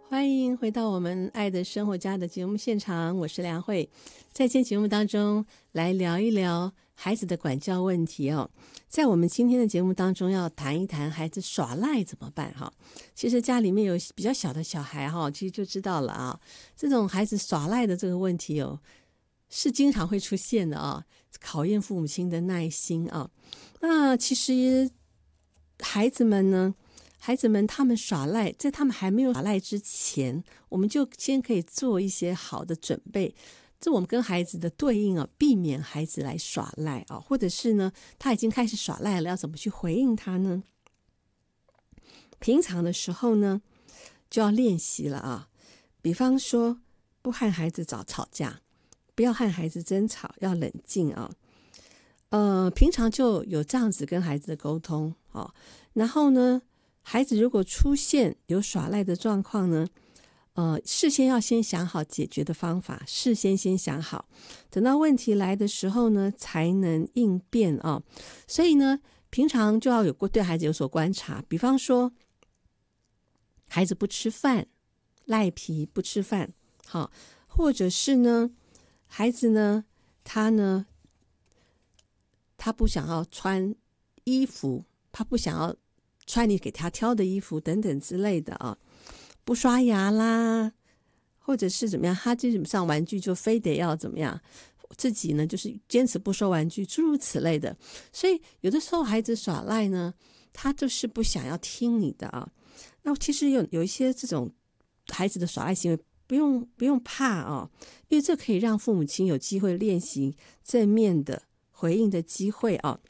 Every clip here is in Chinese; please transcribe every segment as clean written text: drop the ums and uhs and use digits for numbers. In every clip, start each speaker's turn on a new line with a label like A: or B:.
A: 欢迎回到我们爱的生活家的节目现场，我是梁慧。在今天节目当中来聊一聊孩子的管教问题哦。在我们今天的节目当中要谈一谈孩子耍赖怎么办哈。其实家里面有比较小的小孩哈，其实就知道了啊，这种孩子耍赖的这个问题哦，是经常会出现的啊，考验父母亲的耐心啊。那其实孩子们他们耍赖，在他们还没有耍赖之前，我们就先可以做一些好的准备，这我们跟孩子的对应啊，避免孩子来耍赖啊，或者是呢他已经开始耍赖了，要怎么去回应他呢？平常的时候呢就要练习了啊，比方说不和孩子吵架，不要和孩子争吵，要冷静啊。平常就有这样子跟孩子的沟通啊，然后呢孩子如果出现有耍赖的状况呢，事先要先想好解决的方法，事先先想好，等到问题来的时候呢，才能应变啊。所以呢，平常就要对孩子有所观察，比方说，孩子不吃饭，赖皮不吃饭，好，或者是呢，孩子呢，他不想要穿衣服，他不想要穿你给他挑的衣服等等之类的啊，不刷牙啦，或者是怎么样，他基本上玩具就非得要怎么样，自己呢就是坚持不收玩具，诸如此类的。所以有的时候孩子耍赖呢，他就是不想要听你的啊。那其实有一些这种孩子的耍赖行为，不用怕啊，因为这可以让父母亲有机会练习正面的回应的机会啊。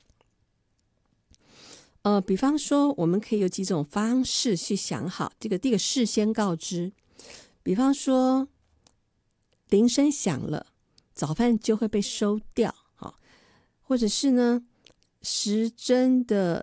A: 比方说我们可以有几种方式去想好，第一个事先告知，比方说铃声响了，早饭就会被收掉，或者是呢时针的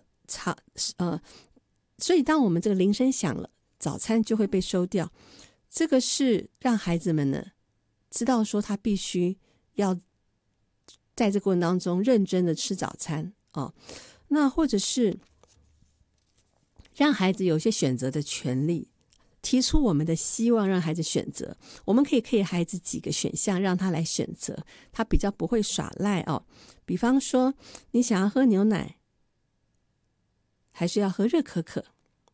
A: 所以当我们这个铃声响了，早餐就会被收掉，这个是让孩子们呢知道说他必须要在这个过程当中认真的吃早餐啊。那或者是让孩子有些选择的权利，提出我们的希望，让孩子选择，我们可以给孩子几个选项让他来选择，他比较不会耍赖哦。比方说你想要喝牛奶还是要喝热可可，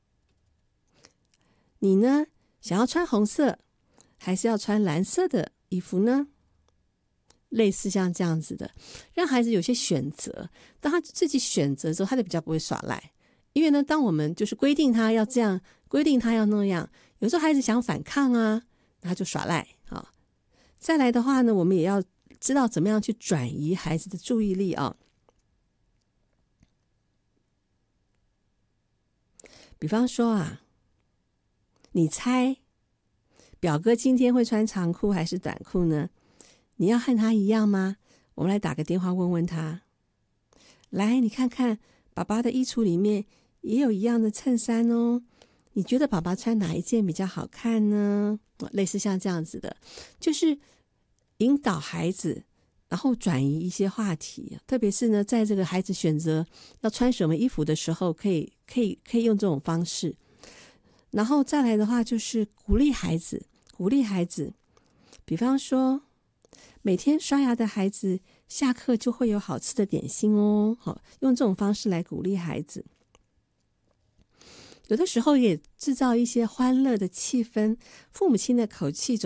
A: 你呢想要穿红色还是要穿蓝色的衣服呢？类似像这样子的，让孩子有些选择，当他自己选择之后，他就比较不会耍赖。因为呢，当我们就是规定他要这样，规定他要那样，有时候孩子想反抗啊，他就耍赖啊。再来的话呢，我们也要知道怎么样去转移孩子的注意力啊。比方说啊，你猜表哥今天会穿长裤还是短裤呢？你要和他一样吗？我们来打个电话问问他。来，你看看爸爸的衣橱里面也有一样的衬衫哦，你觉得爸爸穿哪一件比较好看呢？类似像这样子的，就是引导孩子，然后转移一些话题，特别是呢，在这个孩子选择要穿什么衣服的时候，可以用这种方式。然后再来的话，就是鼓励孩子，比方说每天刷牙的孩子下课就会有好吃的点心哦，用这种方式来鼓励孩子。有的时候也制造一些欢乐的气氛，父母亲的口气